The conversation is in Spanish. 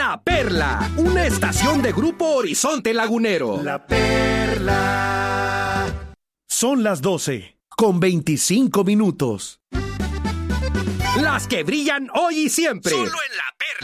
La Perla, una estación de Grupo Horizonte Lagunero. La Perla. Son las 12:25. Las que brillan hoy y siempre. Solo en La Perla.